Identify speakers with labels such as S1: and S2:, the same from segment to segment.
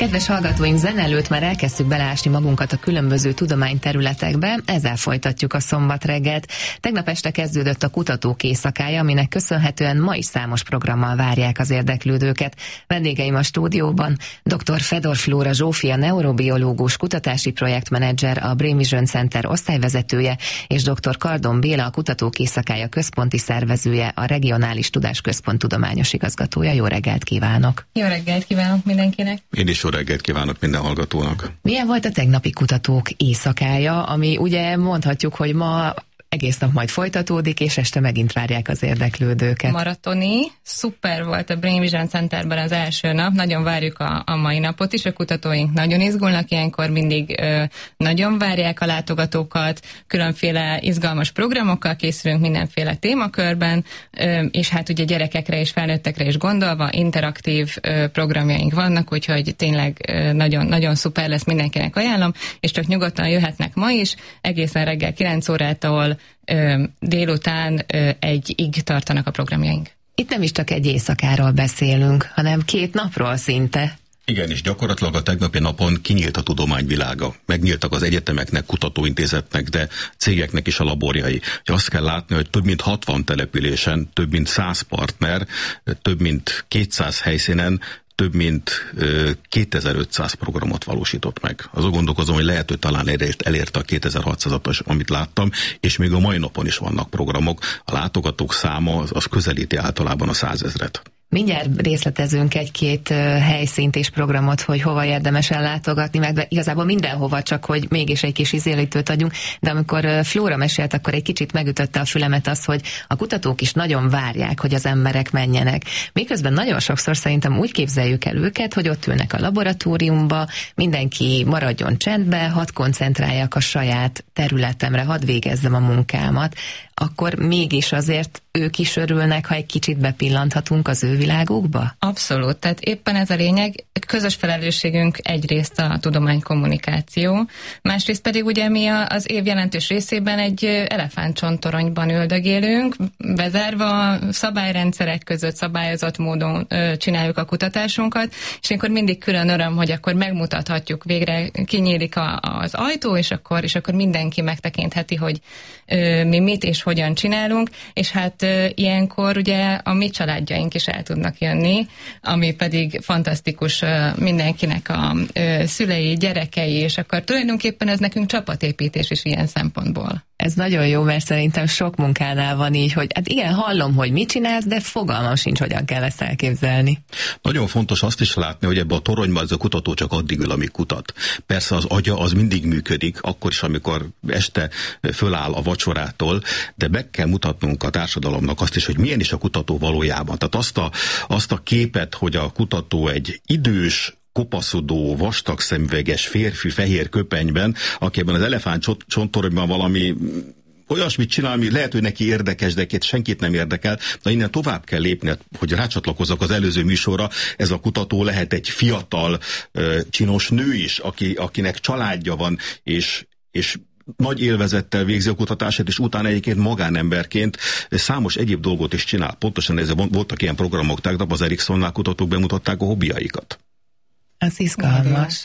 S1: Kedves hallgatóink, zene előtt már elkezdtük beleásni magunkat a különböző tudományterületekbe, ezzel folytatjuk a szombat reggelt. Tegnap este kezdődött a Kutatók Éjszakája, aminek köszönhetően ma is számos programmal várják az érdeklődőket. Vendégeim a stúdióban dr. Fedor Flóra Zsófia, neurobiológus, kutatási projektmenedzser, a Brain Vision Center osztályvezetője, és dr. Kardon Béla, a Kutatók Éjszakája központi szervezője, a Regionális Tudásközpont tudományos igazgatója. Jó reggelt kívánok!
S2: Jó reggelt kívánok mindenkinek!
S3: Én is jó reggelt kívánok minden hallgatónak!
S1: Milyen volt a tegnapi Kutatók Éjszakája, ami ugye mondhatjuk, hogy ma egész nap majd folytatódik, és este megint várják az érdeklődőket.
S2: Maratoni, szuper volt a Brain Vision Centerben az első nap, nagyon várjuk a mai napot is, a kutatóink nagyon izgulnak, ilyenkor mindig nagyon várják a látogatókat, különféle izgalmas programokkal készülünk mindenféle témakörben, és hát ugye gyerekekre és felnőttekre is gondolva, interaktív programjaink vannak, úgyhogy tényleg nagyon, nagyon szuper lesz, mindenkinek ajánlom, és csak nyugodtan jöhetnek ma is, egészen reggel 9 órától délután 1-ig tartanak a programjaink.
S1: Itt nem is csak egy éjszakáról beszélünk, hanem 2 napról szinte.
S3: Igen, és gyakorlatilag a tegnapi napon kinyílt a tudományvilága. Megnyíltak az egyetemeknek, kutatóintézetnek, de cégeknek is a laborjai. Azt kell látni, hogy több mint 60 településen, több mint 100 partner, több mint 200 helyszínen több mint 2500 programot valósított meg. Azon gondolkozom, hogy lehet, hogy talán elérte a 2600-at, amit láttam, és még a mai napon is vannak programok. A látogatók száma az közelíti általában a 100 000-et.
S1: Mindjárt részletezünk 1-2 helyszínt és programot, hogy hova érdemes ellátogatni, meg igazából mindenhova, csak hogy mégis egy kis ízlélítőt adjunk, de amikor Flóra mesélt, akkor egy kicsit megütötte a fülemet az, hogy a kutatók is nagyon várják, hogy az emberek menjenek. Miközben nagyon sokszor szerintem úgy képzeljük el őket, hogy ott ülnek a laboratóriumba, mindenki maradjon csendbe, hadd koncentráljak a saját területemre, hadd végezzem a munkámat, akkor mégis azért ők is örülnek, ha egy kicsit bepillanthatunk az ő világukba?
S2: Abszolút, tehát éppen ez a lényeg. Közös felelősségünk egyrészt a tudománykommunikáció, másrészt pedig ugye mi az év jelentős részében egy elefántcsontoronyban üldögélünk, bezárva szabályrendszerek között szabályozott módon csináljuk a kutatásunkat, és akkor mindig külön öröm, hogy akkor megmutathatjuk, végre kinyílik az ajtó, és akkor mindenki megtekintheti, hogy mi mit és hogyan csinálunk, és hát ilyenkor ugye a mi családjaink is el tudnak jönni, ami pedig fantasztikus mindenkinek a szülei, gyerekei, és akkor tulajdonképpen ez nekünk csapatépítés is ilyen szempontból.
S1: Ez nagyon jó, mert szerintem sok munkánál van így, hogy hát igen, hallom, hogy mit csinálsz, de fogalmam sincs, hogyan kell ezt elképzelni.
S3: Nagyon fontos azt is látni, hogy ebbe a toronyban ez a kutató csak addig ül, amíg kutat. Persze az agya az mindig működik, akkor is, amikor este föláll a vacsorától, de meg kell mutatnunk a társadalomnak azt is, hogy milyen is a kutató valójában. Tehát azt a képet, hogy a kutató egy idős, kopaszodó, vastag szemüveges férfi fehér köpenyben, aki ebben az elefántcsontoronyban valami olyasmit csinál, ami lehet, hogy neki érdekes, de senkit nem érdekel, de innen tovább kell lépni, hogy rácsatlakozzak az előző műsorra. Ez a kutató lehet egy fiatal, csinos nő is, akinek családja van, és nagy élvezettel végzi a kutatását, és utána egyébként magánemberként számos egyéb dolgot is csinál. Pontosan ezzel voltak ilyen programok, tegnap az Ericssonnál kutatók bemutatták a hobbiaikat.
S1: Az izgalmas.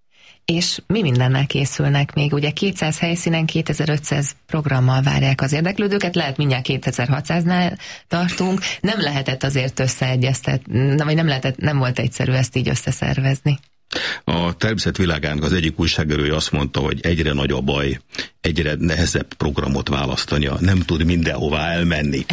S1: És mi mindennel készülnek még? Ugye 200 helyszínen 2500 programmal várják az érdeklődőket, lehet mindjárt 2600-nál tartunk. Nem lehetett azért összeegyeztetni, vagy nem volt egyszerű ezt így összeszervezni.
S3: A természetvilágának az egyik újságírója azt mondta, hogy egyre nagy a baj, egyre nehezebb programot választania, nem tud mindenhová elmenni.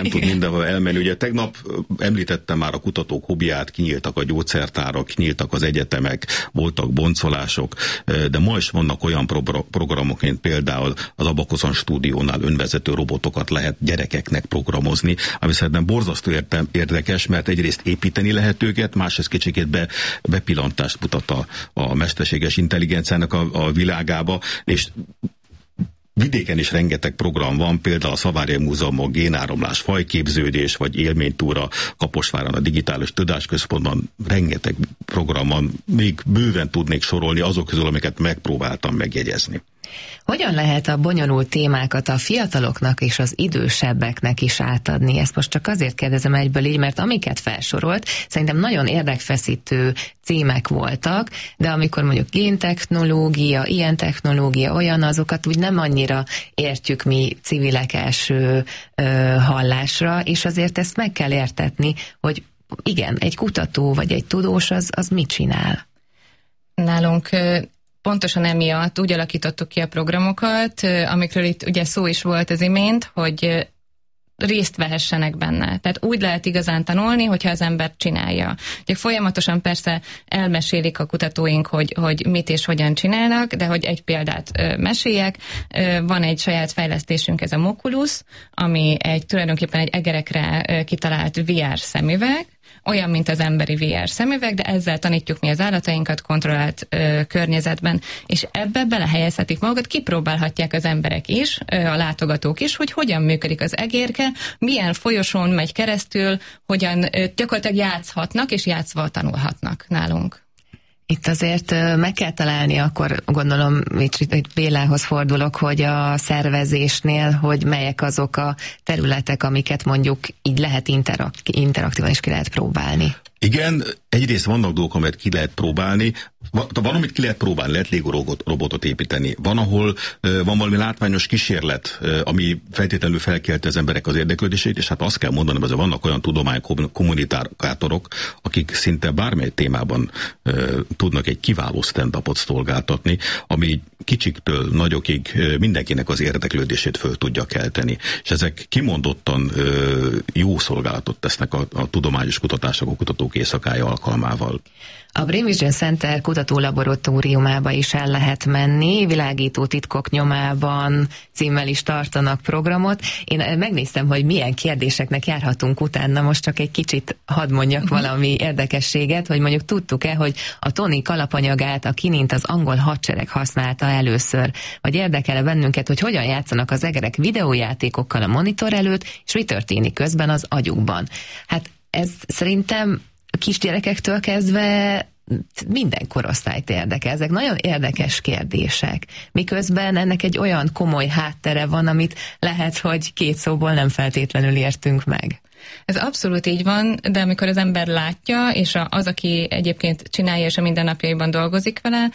S3: Ugye tegnap említettem már a kutatók hobbiát, kinyíltak a gyógyszertárak, kinyíltak az egyetemek, voltak boncolások, de ma is vannak olyan programok, mint például az Abakuson stúdiónál önvezető robotokat lehet gyerekeknek programozni, ami szerintem borzasztó érdekes, mert egyrészt építeni lehet őket, másrészt kicsikét bepillantást mutat a mesterséges intelligenciának a világába, és vidéken is rengeteg program van, például a Szaváriai Múzeumban génáramlás, fajképződés, vagy élménytúra, Kaposváron a Digitális Tudásközpontban rengeteg program van, még bőven tudnék sorolni azok közül, amiket megpróbáltam megjegyezni.
S1: Hogyan lehet a bonyolult témákat a fiataloknak és az idősebbeknek is átadni? Ezt most csak azért kérdezem egyből így, mert amiket felsorolt, szerintem nagyon érdekfeszítő címek voltak, de amikor mondjuk géntechnológia, ilyen technológia, olyan, azokat úgy nem annyira értjük mi civilek első hallásra, és azért ezt meg kell értetni, hogy igen, egy kutató vagy egy tudós az mit csinál?
S2: Nálunk pontosan emiatt úgy alakítottuk ki a programokat, amikről itt ugye szó is volt az imént, hogy részt vehessenek benne. Tehát úgy lehet igazán tanulni, hogyha az ember csinálja. Ugye folyamatosan persze elmesélik a kutatóink, hogy mit és hogyan csinálnak, de hogy egy példát meséljek. Van egy saját fejlesztésünk, ez a Moculus, ami tulajdonképpen egy egerekre kitalált VR szemüveg, olyan, mint az emberi VR szemüveg, de ezzel tanítjuk mi az állatainkat kontrollált környezetben, és ebbe belehelyezhetik magukat, kipróbálhatják az emberek is, a látogatók is, hogy hogyan működik az egérke, milyen folyosón megy keresztül, hogyan gyakorlatilag játszhatnak, és játszva tanulhatnak nálunk.
S1: Itt azért meg kell találni, akkor gondolom, itt Bélához fordulok, hogy a szervezésnél, hogy melyek azok a területek, amiket mondjuk így lehet interaktívan is ki lehet próbálni.
S3: Igen, egyrészt vannak dolgok, amelyet ki lehet próbálni. Van, amit ki lehet próbálni, lehet Lego robotot építeni. Van, ahol van valami látványos kísérlet, ami feltétlenül felkelte az emberek az érdeklődését, és hát azt kell mondanom, hogy vannak olyan tudománykommunikátorok, akik szinte bármely témában tudnak egy kiváló stand-upot szolgáltatni, ami kicsiktől nagyokig mindenkinek az érdeklődését föl tudja kelteni. És ezek kimondottan jó szolgálatot tesznek a tudományos kutatások, a kutatók éjszakája alkalmával.
S1: A Brain Vision Center kutatólaboratóriumába is el lehet menni, Világító titkok nyomában címmel is tartanak programot. Én megnéztem, hogy milyen kérdéseknek járhatunk utána, most csak egy kicsit hadd mondjak valami érdekességet, hogy mondjuk tudtuk-e, hogy a tonik alapanyagát a kinint az angol hadsereg használta először, vagy érdekel-e bennünket, hogy hogyan játszanak az egerek videójátékokkal a monitor előtt, és mi történik közben az agyukban. Hát ez szerintem kisgyerekektől kezdve minden korosztályt érdekel. Ezek nagyon érdekes kérdések. Miközben ennek egy olyan komoly háttere van, amit lehet, hogy két szóból nem feltétlenül értünk meg.
S2: Ez abszolút így van, de amikor az ember látja, és az, aki egyébként csinálja, és a mindennapjaiban dolgozik vele,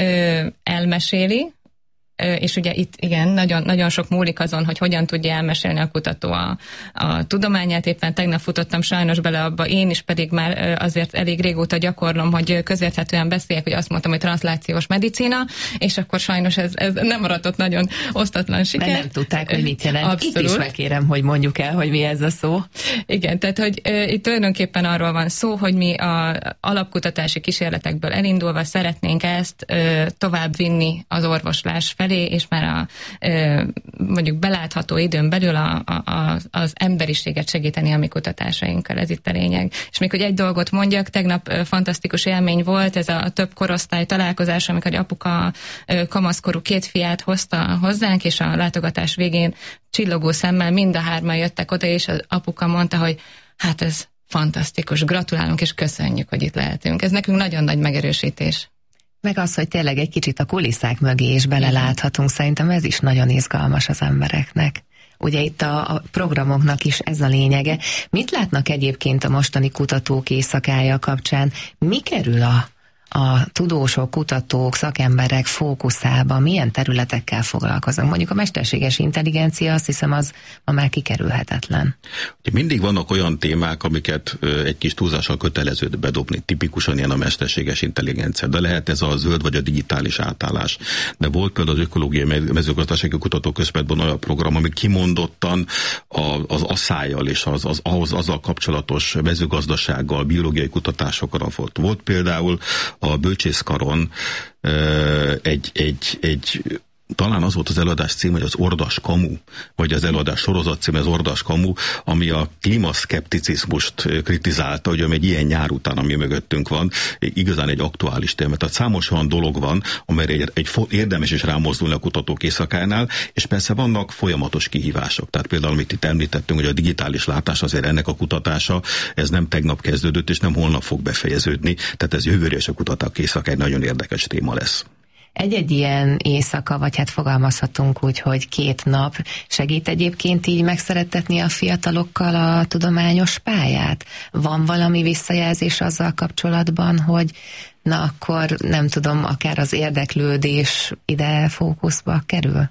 S2: elmeséli, és ugye itt igen, nagyon, nagyon sok múlik azon, hogy hogyan tudja elmesélni a kutató a tudományát. Éppen tegnap futottam sajnos bele abba, én is pedig már azért elég régóta gyakorlom, hogy közérthetően beszéljek, hogy azt mondtam, hogy transzlációs medicina, és akkor sajnos ez nem maradt nagyon osztatlan siker.
S1: De nem tudták, hogy mit jelent.
S2: Abszolút.
S1: Itt is megkérem, hogy mondjuk el, hogy mi ez a szó.
S2: Igen, tehát hogy itt tulajdonképpen arról van szó, hogy mi a alapkutatási kísérletekből elindulva szeretnénk ezt tovább vinni az orvoslás felé, és már mondjuk belátható időn belül az emberiséget segíteni a mi kutatásainkkal, ez itt a lényeg. És még hogy egy dolgot mondjak, tegnap fantasztikus élmény volt, ez a több korosztály találkozás, amikor egy apuka kamaszkorú 2 fiát hozta hozzánk, és a látogatás végén csillogó szemmel mind a 3-an jöttek oda, és az apuka mondta, hogy hát ez fantasztikus, gratulálunk és köszönjük, hogy itt lehetünk. Ez nekünk nagyon nagy megerősítés.
S1: Meg az, hogy tényleg egy kicsit a kulisszák mögé is beleláthatunk, szerintem ez is nagyon izgalmas az embereknek. Ugye itt a programoknak is ez a lényege. Mit látnak egyébként a mostani kutatók éjszakája kapcsán? Mi kerül a tudósok, kutatók, szakemberek fókuszába? Milyen területekkel foglalkoznak? Mondjuk a mesterséges intelligencia, azt hiszem, az ma már kikerülhetetlen.
S3: Mindig vannak olyan témák, amiket egy kis túlzással kötelező bedobni, tipikusan ilyen a mesterséges intelligencia, de lehet ez a zöld vagy a digitális átállás. De volt például az Ökológiai Mezőgazdasági Kutatóközpontban olyan program, ami kimondottan az asszályjal és azzal kapcsolatos mezőgazdasággal, biológiai kutatásokra volt. Volt például a bölcsészkaron egy talán az volt az előadás cím, hogy az Ordas Kamu, vagy az előadás sorozat cím, az Ordas Kamu, ami a klímaszkepticizmust kritizálta, hogy egy ilyen nyár után, ami mögöttünk van, igazán egy aktuális téma. Tehát számos olyan dolog van, amelyre érdemes is rámozdulni a kutatók éjszakánál, és persze vannak folyamatos kihívások. Tehát például, amit itt említettünk, hogy a digitális látás, azért ennek a kutatása, ez nem tegnap kezdődött, és nem holnap fog befejeződni, tehát ez jövőre és a kutatók éjszaka egy nagyon érdekes téma lesz.
S1: egy-egy ilyen éjszaka, vagy hát fogalmazhatunk úgy, hogy 2 nap segít egyébként így megszerettetni a fiatalokkal a tudományos pályát? Van valami visszajelzés azzal kapcsolatban, hogy na akkor nem tudom, akár az érdeklődés ide fókuszba kerül?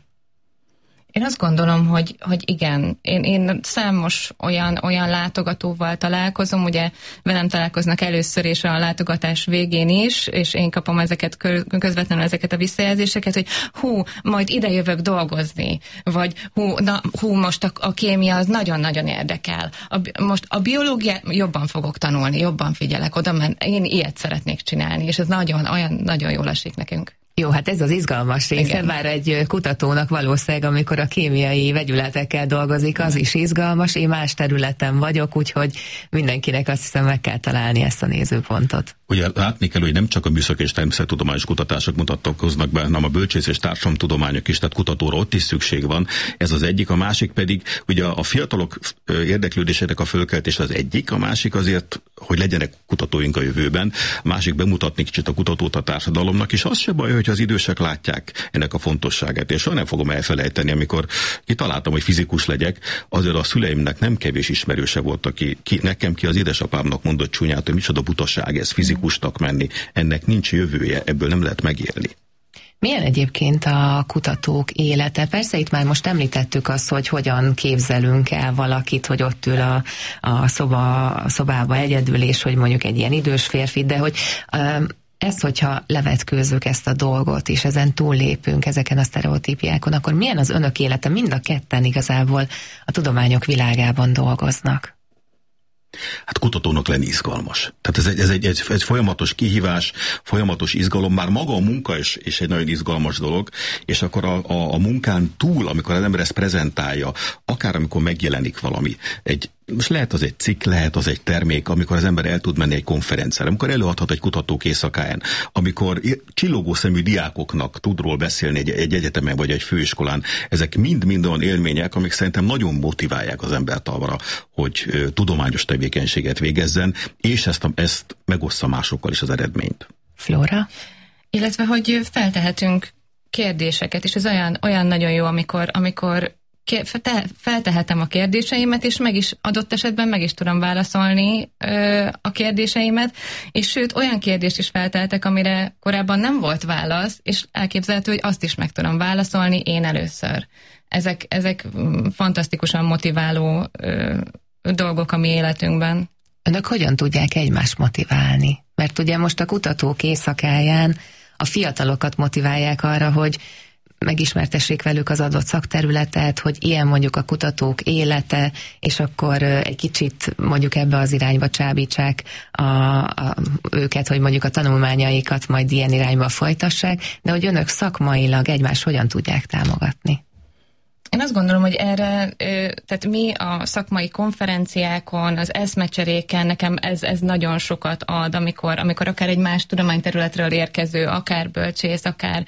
S2: Én azt gondolom, hogy igen. Én számos olyan látogatóval találkozom, ugye velem találkoznak először és a látogatás végén is, és én kapom ezeket közvetlenül ezeket a visszajelzéseket, hogy majd ide jövök dolgozni, vagy most a kémia az nagyon-nagyon érdekel. Most a biológia jobban fogok tanulni, jobban figyelek oda, mert én ilyet szeretnék csinálni, és ez nagyon jól esik nekünk.
S1: Jó, hát ez az izgalmas része, bár egy kutatónak valószínűleg, amikor a kémiai vegyületekkel dolgozik, az is izgalmas, én más területen vagyok, úgyhogy mindenkinek azt hiszem meg kell találni ezt a nézőpontot.
S3: Ugye látni kell, hogy nem csak a műszaki és természettudományos kutatások mutatkoznak be, hanem a bölcsész és társadalomtudományok is, tehát kutatóra ott is szükség van. Ez az egyik, a másik pedig, ugye a fiatalok érdeklődésének a fölkeltés az egyik, a másik azért, hogy legyenek kutatóink a jövőben, a másik bemutatni kicsit a kutatót a társadalomnak, és az se baj, hogy az idősek látják ennek a fontosságát. És soha nem fogom elfelejteni, amikor kitaláltam, hogy fizikus legyek, azért a szüleimnek nem kevés ismerőse volt, aki nekem az édesapámnak mondott csúnyát, hogy micsoda butaság ez, fizikusnak menni, ennek nincs jövője, ebből nem lehet megélni.
S1: Milyen egyébként a kutatók élete? Persze itt már most említettük azt, hogy hogyan képzelünk el valakit, hogy ott ül a szobába egyedül, és hogy mondjuk egy ilyen idős férfi, de hogy ezt, hogyha levetkőzzük ezt a dolgot, és ezen túllépünk ezeken a sztereotípiákon, akkor milyen az önök élete? Mind a ketten igazából a tudományok világában dolgoznak.
S3: Hát kutatónak lenni izgalmas. Tehát ez egy folyamatos kihívás, folyamatos izgalom, már maga a munka is egy nagyon izgalmas dolog, és akkor a munkán túl, amikor az ember ezt prezentálja, akár amikor megjelenik valami, most lehet az egy cikk, lehet az egy termék, amikor az ember el tud menni egy konferenciára, amikor előadhat egy kutatók éjszakáján, amikor csillogó szemű diákoknak tud róla beszélni egy egyetemen vagy egy főiskolán, ezek mind-mind olyan élmények, amik szerintem nagyon motiválják az embert arra, hogy tudományos tevékenységet végezzen, és ezt megossza másokkal is az eredményt.
S1: Flóra?
S2: Illetve, hogy feltehetünk kérdéseket, és ez olyan nagyon jó, amikor feltehetem a kérdéseimet, és adott esetben meg is tudom válaszolni a kérdéseimet, és sőt, olyan kérdést is felteltek, amire korábban nem volt válasz, és elképzelhető, hogy azt is meg tudom válaszolni én először. Ezek fantasztikusan motiváló dolgok a mi életünkben.
S1: Önök hogyan tudják egymást motiválni? Mert ugye most a kutatók éjszakáján a fiatalokat motiválják arra, hogy megismertessék velük az adott szakterületet, hogy ilyen mondjuk a kutatók élete, és akkor egy kicsit mondjuk ebbe az irányba csábítsák őket, hogy mondjuk a tanulmányaikat majd ilyen irányba folytassák, de hogy önök szakmailag egymást hogyan tudják támogatni?
S2: Én azt gondolom, hogy erre, tehát mi a szakmai konferenciákon, az eszmecseréken, nekem ez nagyon sokat ad, amikor akár egy más tudományterületről érkező, akár bölcsész, akár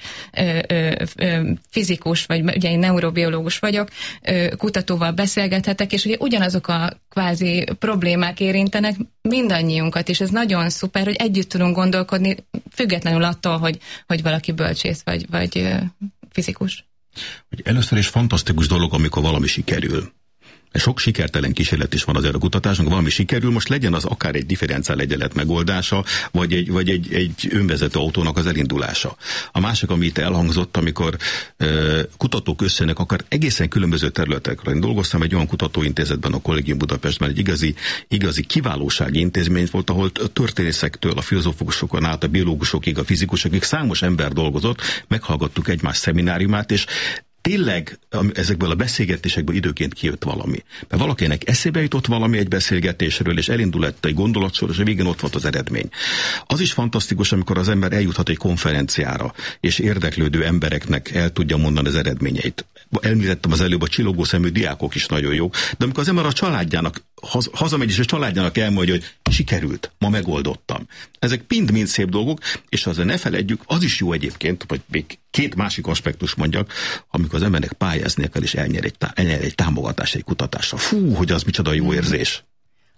S2: fizikus, vagy ugye én neurobiológus vagyok, kutatóval beszélgethetek, és ugye ugyanazok a kvázi problémák érintenek mindannyiunkat, és ez nagyon szuper, hogy együtt tudunk gondolkodni, függetlenül attól, hogy valaki bölcsész, vagy fizikus.
S3: Hogy először is fantasztikus dolog, amikor valami sikerül. Sok sikertelen kísérlet is van azért a kutatásnak, valami sikerül, most legyen az akár egy differenciál egyenlet megoldása, vagy egy önvezető autónak az elindulása. A másik, ami itt elhangzott, amikor kutatók összejönnek akár egészen különböző területekről. Én dolgoztam egy olyan kutatóintézetben, a Kollégium Budapestben, egy igazi kiválósági intézmény volt, ahol történészektől, a filozófusokon át, a biológusokig, a fizikusokig számos ember dolgozott, meghallgattuk egymás szemináriumát, és tényleg ezekből a beszélgetésekből időként kijött valami. Mert valakinek eszébe jutott valami egy beszélgetésről, és elindult egy gondolatsor, és a végén ott volt az eredmény. Az is fantasztikus, amikor az ember eljuthat egy konferenciára, és érdeklődő embereknek el tudja mondani az eredményeit. Említettem az előbb, a csillogó szemű diákok is nagyon jók, de amikor az ember a családjának hazamegy, és a családjának elmondja, hogy sikerült, ma megoldottam. Ezek mind szép dolgok, és azért ne feledjük, az is jó egyébként, vagy még két másik aspektus mondjak, amikor az embernek pályáznia kell, és elnyer egy támogatást egy kutatásra. Fú, hogy az micsoda jó érzés.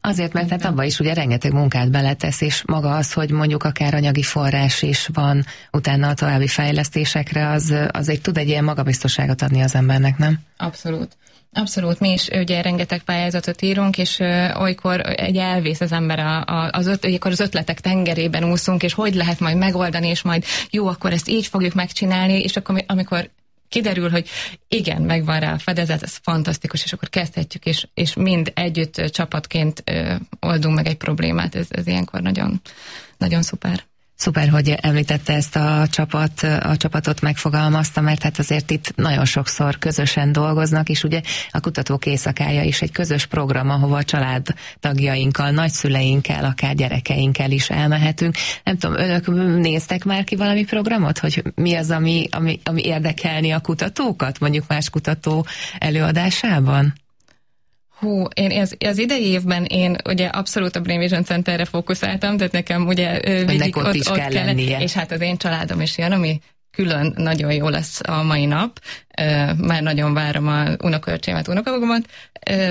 S1: Azért, mert hát abban is ugye rengeteg munkát beletesz, és maga az, hogy mondjuk akár anyagi forrás is van utána a további fejlesztésekre, az tud egy ilyen magabiztosságot adni az embernek, nem?
S2: Abszolút. Abszolút, mi is ugye rengeteg pályázatot írunk, és olykor elvész az ember olykor az ötletek tengerében úszunk, és hogy lehet majd megoldani, és majd jó, akkor ezt így fogjuk megcsinálni, és akkor amikor kiderül, hogy igen, megvan rá a fedezet, ez fantasztikus, és akkor kezdhetjük, és mind együtt csapatként oldunk meg egy problémát, ez ilyenkor nagyon, nagyon szuper.
S1: Szuper, hogy említette ezt a csapatot megfogalmazta, mert hát azért itt nagyon sokszor közösen dolgoznak, és ugye a Kutatók Éjszakája is egy közös program, ahova a családtagjainkkal, nagyszüleinkkel, akár gyerekeinkkel is elmehetünk. Nem tudom, önök néztek már ki valami programot, hogy mi az, ami érdekelni a kutatókat, mondjuk más kutató előadásában?
S2: Én az idei évben én ugye abszolút a Brain Vision Centerre fókuszáltam, tehát nekem ugye
S1: végig ott kell lennie.
S2: És hát az én családom is jön, ami külön nagyon jó lesz a mai nap. Már nagyon várom a unokaöcsémet, unokagogomat.